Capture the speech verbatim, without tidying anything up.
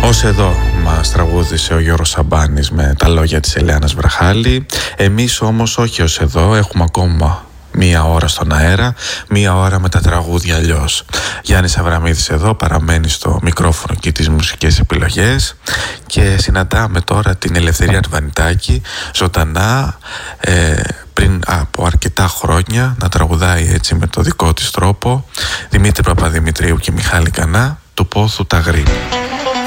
Ως εδώ μας τραγούδισε ο Γιώργος Σαμπάνης με τα λόγια της Ελεάνας Βραχάλη. Εμείς όμως όχι ως εδώ, έχουμε ακόμα μία ώρα στον αέρα, μία ώρα με τα τραγούδια αλλιώς. Γιάννης Αβραμίδης εδώ παραμένει στο μικρόφωνο και τις μουσικές επιλογές και συναντάμε τώρα την Ελευθερία Αρβανιτάκη ζωντανά, ε, πριν από αρκετά χρόνια να τραγουδάει έτσι με το δικό της τρόπο, Δημήτρη Παπαδημητρίου και Μιχάλη Κανά, του Πόθου τα Γρή.